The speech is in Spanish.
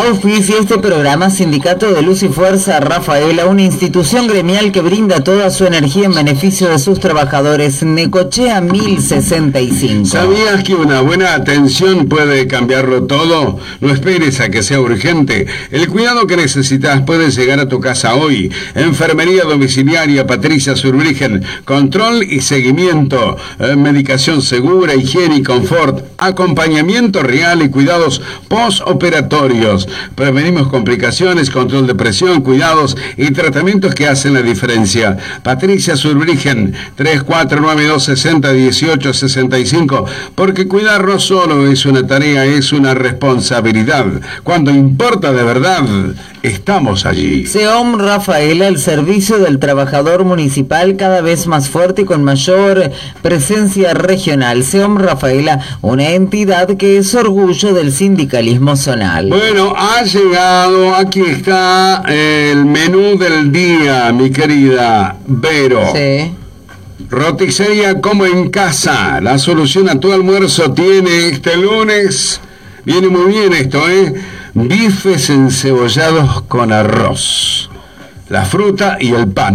Auspicia este programa Sindicato de Luz y Fuerza Rafaela, una institución gremial que brinda toda su energía en beneficio de sus trabajadores. Necochea 1065. ¿Sabías que una buena atención puede cambiarlo todo? No esperes a que sea urgente. El cuidado que necesitas puede llegar a tu casa hoy. Enfermería domiciliaria Patricia Zurbriggen. Control y seguimiento. Medicación segura, higiene y confort. Acompañamiento real y cuidados postoperatorios. Prevenimos complicaciones, control de presión, cuidados y tratamientos que hacen la diferencia. Patricia Zurbriggen, 3492601865, porque cuidar no solo es una tarea, es una responsabilidad. Cuando importa de verdad, estamos allí. SEOM Rafaela, el servicio del trabajador municipal cada vez más fuerte y con mayor presencia regional. SEOM Rafaela, una entidad que es orgullo del sindicalismo zonal. Bueno, ha llegado, aquí está el menú del día, mi querida Vero. Sí. Roticería como en casa. La solución a tu almuerzo tiene este lunes. Viene muy bien esto, bifes encebollados con arroz, la fruta y el pan.